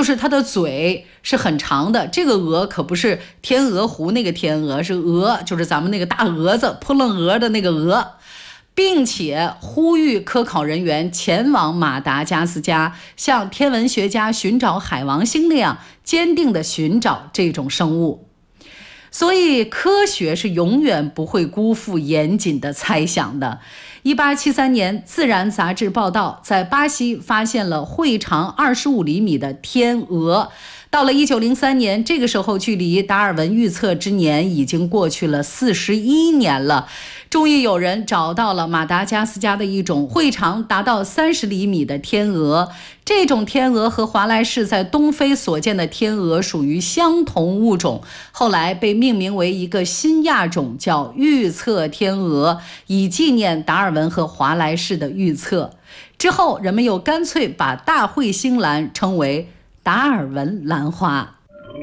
就是它的嘴是很长的。这个鹅可不是天鹅湖那个天鹅，是鹅，就是咱们那个大蛾子扑棱蛾的那个鹅。并且呼吁科考人员前往马达加斯加，像天文学家寻找海王星那样坚定地寻找这种生物。所以科学是永远不会辜负严谨的猜想的。1873年，《自然》杂志报道，在巴西发现了喙长25厘米的天鹅。到了1903年，这个时候距离达尔文预测之年已经过去了41年了。终于有人找到了马达加斯加的一种喙长达到30厘米的天鹅。这种天鹅和华莱士在东非所见的天鹅属于相同物种，后来被命名为一个新亚种，叫预测天鹅，以纪念达尔文和华莱士的预测。之后人们又干脆把大彗星兰称为达尔文兰花。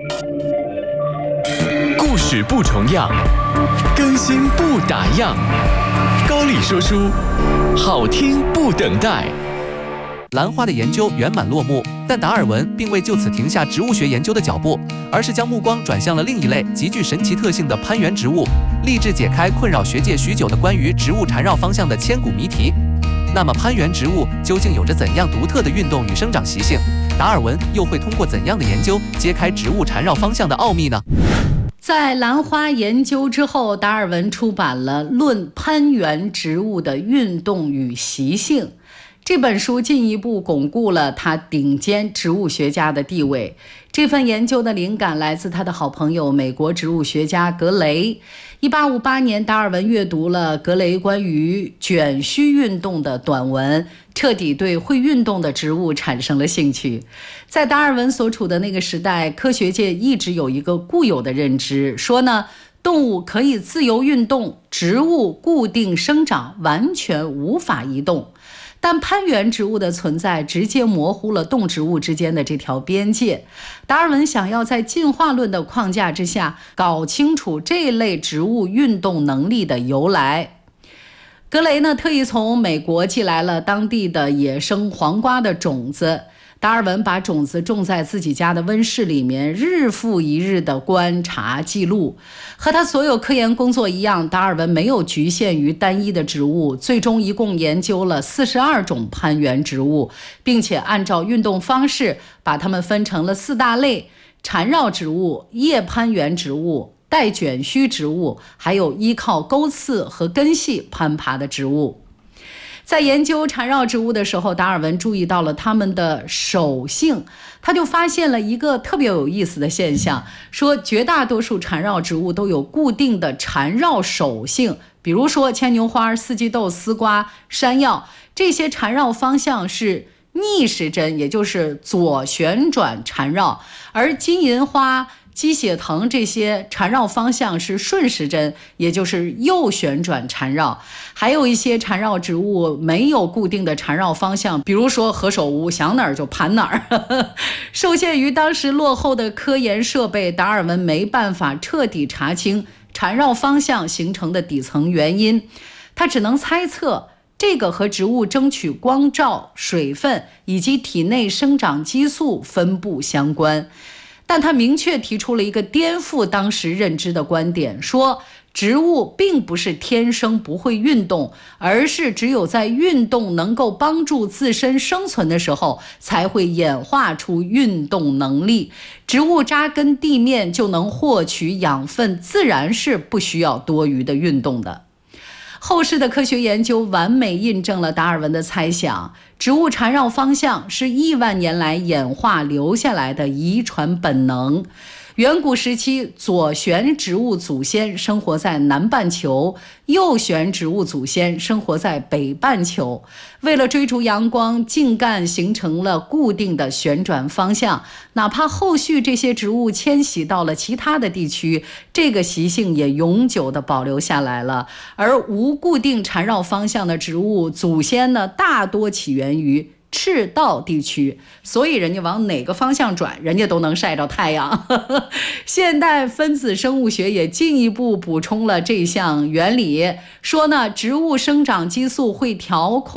故事不重样，更新不打烊。高丽说书，好听不等待。 兰花的研究圆满落幕，但达尔文并未就此停下植物学研究的脚步，而是将目光转向了另一类极具神奇特性的攀援植物，立志解开困扰学界许久的关于植物缠绕方向的千古谜题。那么攀援植物究竟有着怎样独特的运动与生长习性？达尔文又会通过怎样的研究揭开植物缠绕方向的奥秘呢？ 在兰花研究之后，达尔文出版了《论攀援植物的运动与习性》。这本书进一步巩固了他顶尖植物学家的地位。这份研究的灵感来自他的好朋友美国植物学家格雷。1858年，达尔文阅读了格雷关于卷须运动的短文，彻底对会运动的植物产生了兴趣。在达尔文所处的那个时代，科学界一直有一个固有的认知，说呢，动物可以自由运动，植物固定生长，完全无法移动。但攀援植物的存在直接模糊了动植物之间的这条边界。达尔文想要在进化论的框架之下搞清楚这类植物运动能力的由来。格雷呢，特意从美国寄来了当地的野生黄瓜的种子。达尔文把种子种在自己家的温室里面，日复一日的观察记录。和他所有科研工作一样，达尔文没有局限于单一的植物，最终一共研究了42种攀援植物，并且按照运动方式把它们分成了4大类：缠绕植物、叶攀援植物、带卷须植物，还有依靠钩刺和根系攀爬的植物。在研究缠绕植物的时候，达尔文注意到了它们的手性，他就发现了一个特别有意思的现象，说绝大多数缠绕植物都有固定的缠绕手性，比如说牵牛花、四季豆、丝瓜、山药，这些缠绕方向是逆时针，也就是左旋转缠绕，而金银花、鸡血藤这些缠绕方向是顺时针，也就是右旋转缠绕。还有一些缠绕植物没有固定的缠绕方向，比如说何首乌，想哪儿就盘哪儿。受限于当时落后的科研设备，达尔文没办法彻底查清缠绕方向形成的底层原因，他只能猜测这个和植物争取光照、水分以及体内生长激素分布相关。但他明确提出了一个颠覆当时认知的观点，说植物并不是天生不会运动，而是只有在运动能够帮助自身生存的时候，才会演化出运动能力。植物扎根地面就能获取养分，自然是不需要多余的运动的。后世的科学研究完美印证了达尔文的猜想，植物缠绕方向是亿万年来演化留下来的遗传本能。远古时期，左旋植物祖先生活在南半球，右旋植物祖先生活在北半球。为了追逐阳光，茎干形成了固定的旋转方向，哪怕后续这些植物迁徙到了其他的地区，这个习性也永久地保留下来了。而无固定缠绕方向的植物祖先呢，大多起源于赤道地区，所以人家往哪个方向转，人家都能晒着太阳。现代分子生物学也进一步补充了这项原理，说呢，植物生长激素会调控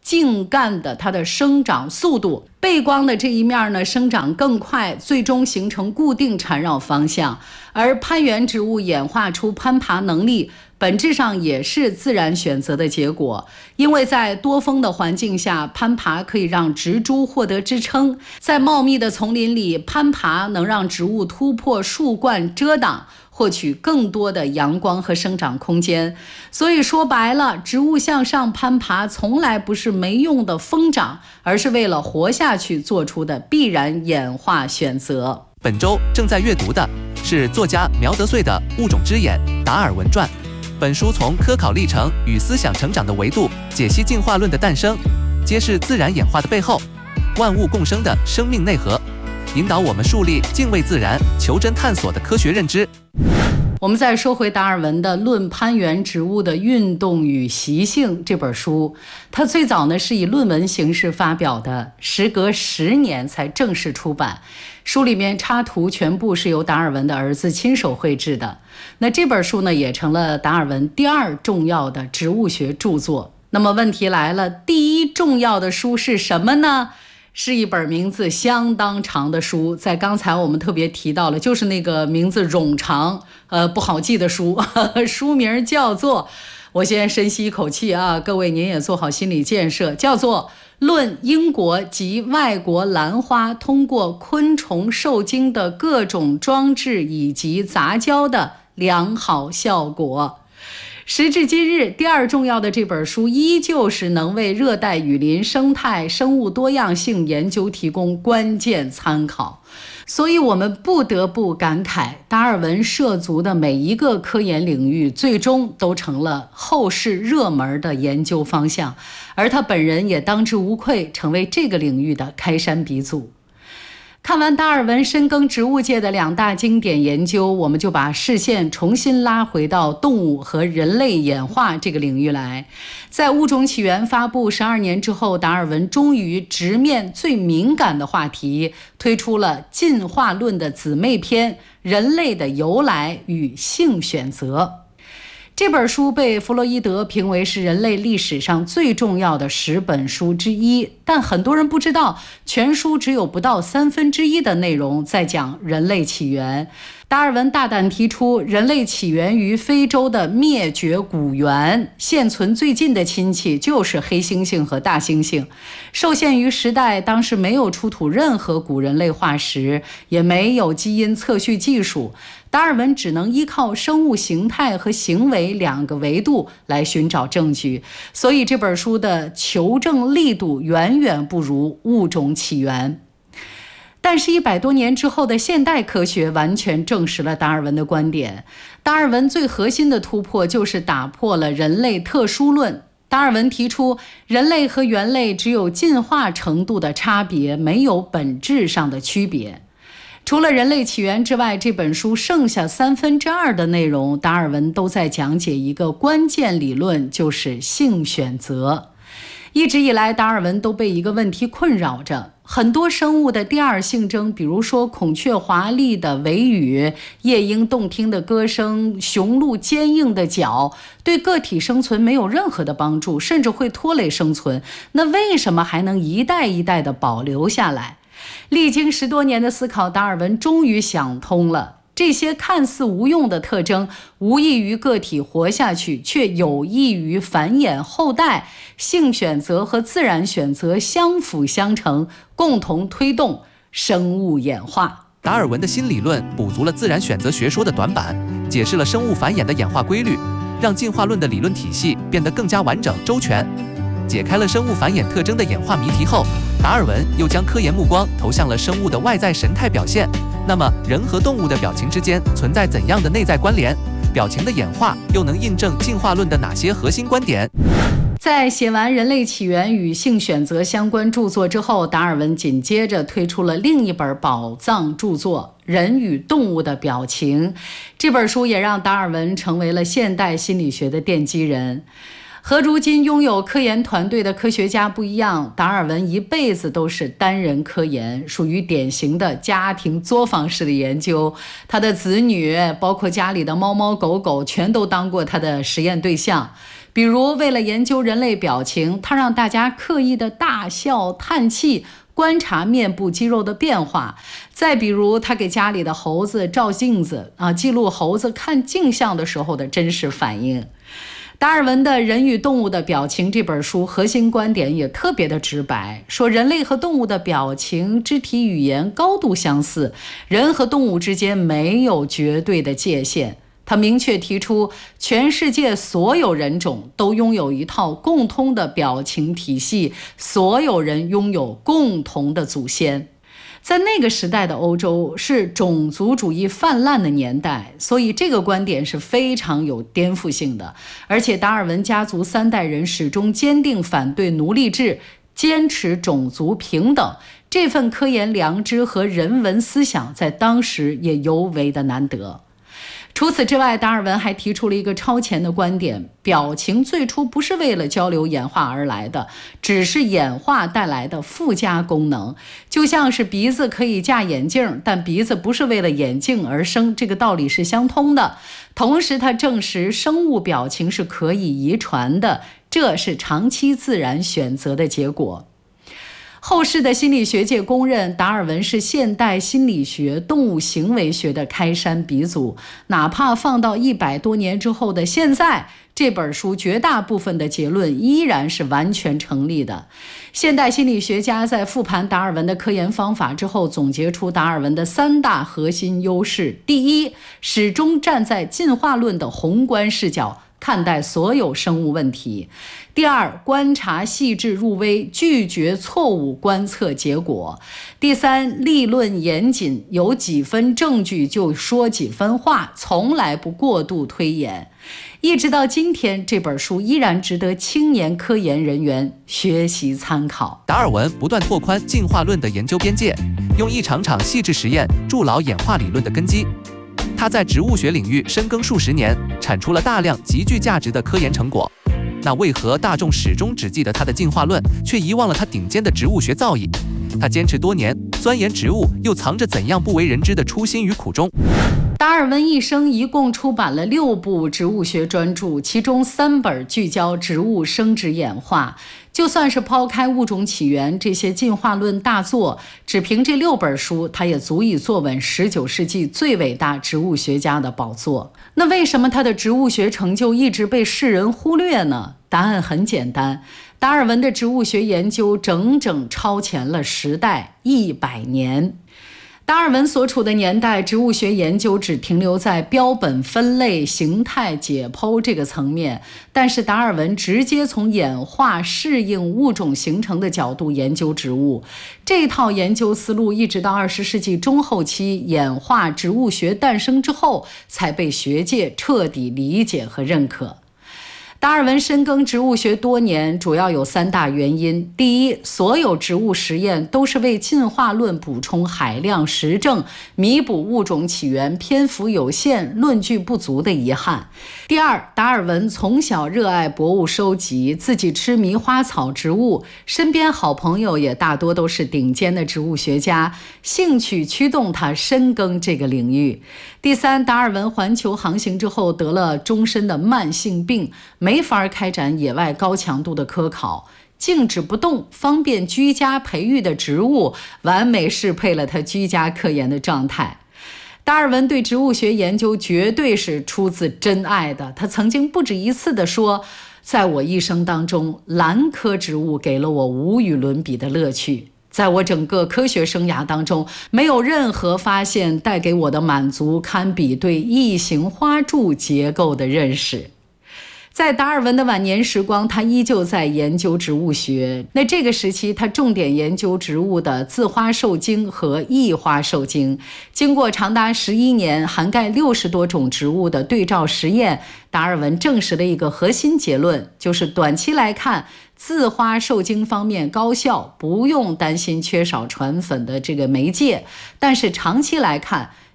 茎干的它的生长速度，背光的这一面呢生长更快，最终形成固定缠绕方向。而攀援植物演化出攀爬能力，本质上也是自然选择的结果。因为在多风的环境下，攀爬可以让植株获得支撑，在茂密的丛林里，攀爬能让植物突破树冠遮挡，获取更多的阳光和生长空间。所以说白了，植物向上攀爬从来不是没用的疯长，而是为了活下去做出的必然演化选择。 本周正在阅读的是作家苗德穗的《物种之眼：达尔文传》。本书从科考历程与思想成长的维度解析进化论的诞生，揭示自然演化的背后，万物共生的生命内核，引导我们树立敬畏自然、求真探索的科学认知。 我们再说回达尔文的《论攀援植物的运动与习性》这本书，它最早呢是以论文形式发表的，时隔10年才正式出版。书里面插图全部是由达尔文的儿子亲手绘制的。那这本书呢，也成了达尔文第2重要的植物学著作。那么问题来了，第1重要的书是什么呢？是一本名字相当长的书，在刚才我们特别提到了，就是那个名字冗长，不好记的书，书名叫做，我先深吸一口气啊，各位您也做好心理建设，叫做《论英国及外国兰花通过昆虫受精的各种装置以及杂交的良好效果》。时至今日，第2重要的这本书依旧是能为热带雨林生态、生物多样性研究提供关键参考。所以我们不得不感慨，达尔文涉足的每一个科研领域，最终都成了后世热门的研究方向，而他本人也当之无愧，成为这个领域的开山鼻祖。看完达尔文深耕植物界的2大经典研究，我们就把视线重新拉回到动物和人类演化这个领域来。在《物种起源》发布12年之后，达尔文终于直面最敏感的话题，推出了进化论的姊妹篇《人类的由来与性选择》。这本书被弗洛伊德评为是人类历史上最重要的10本书之一，但很多人不知道，全书只有不到1/3的内容在讲人类起源。达尔文大胆提出，人类起源于非洲的灭绝古猿，现存最近的亲戚就是黑猩猩和大猩猩。受限于时代，当时没有出土任何古人类化石，也没有基因测序技术，达尔文只能依靠生物形态和行为2个维度来寻找证据，所以这本书的求证力度远远不如《物种起源》。但是100多年之后的现代科学完全证实了达尔文的观点。达尔文最核心的突破就是打破了人类特殊论。达尔文提出，人类和猿类只有进化程度的差别，没有本质上的区别。除了人类起源之外，这本书剩下2/3的内容，达尔文都在讲解一个关键理论，就是性选择。一直以来，达尔文都被一个问题困扰着，很多生物的第2性征，比如说孔雀华丽的尾羽、夜莺动听的歌声、雄鹿坚硬的角，对个体生存没有任何的帮助，甚至会拖累生存。那为什么还能一代一代的保留下来？历经10多年的思考，达尔文终于想通了。这些看似无用的特征，无益于个体活下去，却有益于繁衍后代。性选择和自然选择相辅相成，共同推动生物演化。 达尔文的新理论补足了自然选择学说的短板，解释了生物繁衍的演化规律，让进化论的理论体系变得更加完整周全。解开了生物繁衍特征的演化谜题后，达尔文又将科研目光投向了生物的外在神态表现。那么，人和动物的表情之间存在怎样的内在关联？表情的演化又能印证进化论的哪些核心观点？ 在写完人类起源与性选择相关著作之后，达尔文紧接着推出了另一本宝藏著作《人与动物的表情》。这本书也让达尔文成为了现代心理学的奠基人。 和如今拥有科研团队的科学家不一样，达尔文一辈子都是单人科研，属于典型的家庭作坊式的研究。他的子女，包括家里的猫猫狗狗，全都当过他的实验对象。比如，为了研究人类表情，他让大家刻意的大笑、叹气，观察面部肌肉的变化。再比如，他给家里的猴子照镜子，记录猴子看镜像的时候的真实反应。达尔文的《人与动物的表情》这本书核心观点也特别的直白，说人类和动物的表情、肢体语言高度相似，人和动物之间没有绝对的界限。他明确提出，全世界所有人种都拥有一套共通的表情体系，所有人拥有共同的祖先。在那个时代的欧洲是种族主义泛滥的年代，所以这个观点是非常有颠覆性的。而且达尔文家族3代人始终坚定反对奴隶制，坚持种族平等，这份科研良知和人文思想在当时也尤为的难得。除此之外，达尔文还提出了一个超前的观点，表情最初不是为了交流演化而来的，只是演化带来的附加功能。就像是鼻子可以架眼镜，但鼻子不是为了眼镜而生，这个道理是相通的。同时他证实生物表情是可以遗传的，这是长期自然选择的结果。后世的心理学界公认，达尔文是现代心理学、动物行为学的开山鼻祖。哪怕放到100多年之后的现在，这本书绝大部分的结论依然是完全成立的。现代心理学家在复盘达尔文的科研方法之后，总结出达尔文的3大核心优势：第一，始终站在进化论的宏观视角看待所有生物问题；第二，观察细致入微，拒绝错误观测结果；第三，立论严谨，有几分证据就说几分话，从来不过度推演。一直到今天，这本书依然值得青年科研人员学习参考。 达尔文不断拓宽进化论的研究边界，用一场场细致实验筑牢演化理论的根基。他在植物学领域深耕数十年，产出了大量极具价值的科研成果。那为何大众始终只记得他的进化论，却遗忘了他顶尖的植物学造诣？他坚持多年，钻研植物，又藏着怎样不为人知的初心与苦衷？ 达尔文一生一共出版了6部植物学专著，其中3本聚焦植物生殖演化。就算是抛开物种起源这些进化论大作，只凭这6本书，他也足以坐稳19世纪最伟大植物学家的宝座。那为什么他的植物学成就一直被世人忽略呢？答案很简单，达尔文的植物学研究整整超前了时代100年。达尔文所处的年代，植物学研究只停留在标本分类、形态解剖这个层面，但是达尔文直接从演化、适应、物种形成的角度研究植物。这套研究思路一直到20世纪中后期，演化植物学诞生之后，才被学界彻底理解和认可。达尔文深耕植物学多年，主要有3大原因。第一，所有植物实验都是为进化论补充海量实证，弥补物种起源篇幅有限、论据不足的遗憾。第二，达尔文从小热爱博物收集，自己痴迷花草植物，身边好朋友也大多都是顶尖的植物学家，兴趣驱动他深耕这个领域。第三，达尔文环球航行之后得了终身的慢性病，没法开展野外高强度的科考，静止不动、方便居家培育的植物，完美适配了他居家科研的状态。达尔文对植物学研究绝对是出自真爱的，他曾经不止一次地说，在我一生当中，兰科植物给了我无与伦比的乐趣。在我整个科学生涯当中，没有任何发现带给我的满足堪比对异形花柱结构的认识。在达尔文的晚年时光，他依旧在研究植物学。那这个时期，他重点研究植物的自花受精和异花受精。经过长达11年、涵盖60多种植物的对照实验，达尔文证实了一个核心结论，就是短期来看，自花受精方面高效，不用担心缺少传粉的这个媒介。但是长期来看，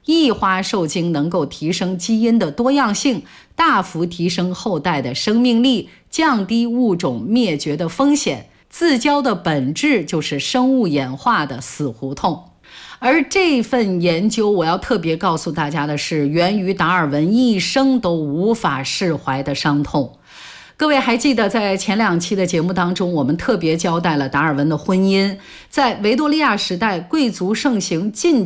异花受精能够提升基因的多样性，大幅提升后代的生命力，降低物种灭绝的风险。自交的本质就是生物演化的死胡同。而这份研究，我要特别告诉大家的是，源于达尔文一生都无法释怀的伤痛。各位还记得在前2期的节目当中，我们特别交代了达尔文的婚姻。在维多利亚时代，贵族盛行禁